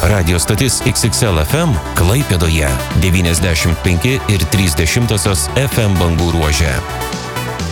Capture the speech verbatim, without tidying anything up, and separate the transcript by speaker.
Speaker 1: Radio stotis X X L F M Klaipėdoje devyniasdešimt penki ir trys dešimtosios F M bangų ruože.